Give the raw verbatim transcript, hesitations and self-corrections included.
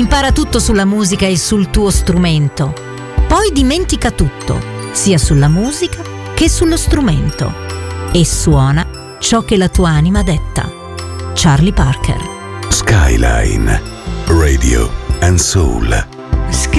Impara tutto sulla musica e sul tuo strumento. Poi dimentica tutto, sia sulla musica che sullo strumento. E suona ciò che la tua anima detta. Charlie Parker. Skyline Radio and Soul.